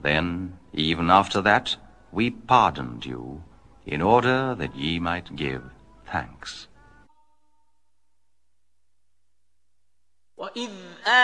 Then, even after that, we pardoned you, in order that ye might give thanks.